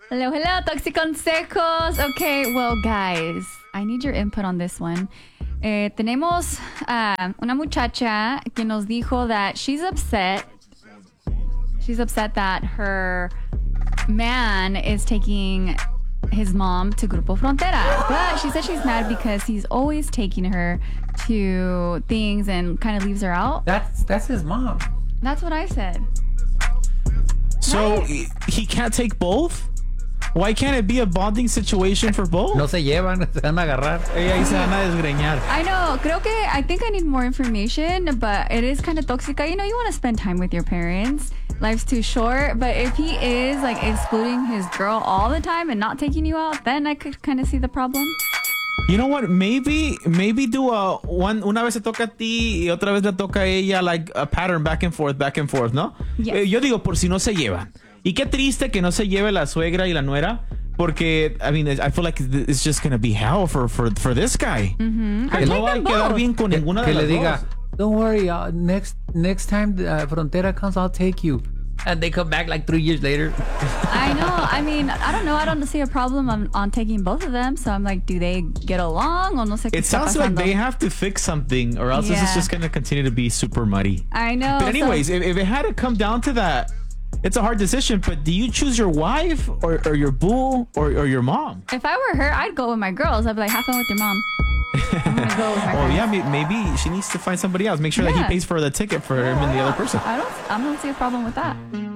Hello, hello, Toxiconsejos. Okay, well, guys, I need your input on this one. Tenemos una muchacha que nos dijo that she's upset. She's upset that her man is taking his mom to Grupo Frontera. But she said she's mad because he's always taking her to things and kind of leaves her out. That's his mom. That's what I said. So Right. he can't take both? Why can't it be a bonding situation for both? No se llevan, se van a agarrar. Ahí se van a desgreñar. I know. I think I need more information, but it is kind of toxic. You know, you want to spend time with your parents. Life's too short. But if he is like excluding his girl all the time and not taking you out, then I could kind of see the problem. You know what? Maybe do una vez se toca a ti y otra vez le toca a ella, like a pattern back and forth, ¿no? Yes. Yo digo, por si no se llevan. Y qué triste que no se lleve la suegra y la nuera, porque, I mean, I feel like it's just gonna be hell for this guy. Mm-hmm. Que no va a quedar bien con ninguna de Que las le diga, dos. don't worry, next time Frontera comes, I'll take you. And they come back like 3 years later. I know. I mean, I don't know. I don't see a problem on taking both of them. So I'm like, do they get along? O no sé qué It está sounds like pasando. they have to fix something, or else this is Yeah. just gonna continue to be super muddy. I know. But anyways, so, if it had to come down to that, it's a hard decision. But do you choose your wife or your boo or your mom? if I were her, I'd go with my girls. I'd be like, have fun with your mom. I'm gonna go with my Oh friends. yeah, maybe she needs to find somebody else. Make sure that he Yeah. pays for the ticket for him and the other person. I don't see a problem with that.